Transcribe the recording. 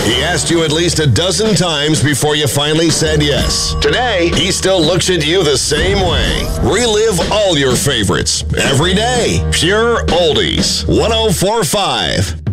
He asked you at least a dozen times before you finally said yes. Today, he still looks at you the same way. Relive all your favorites every day. Pure Oldies 104.5.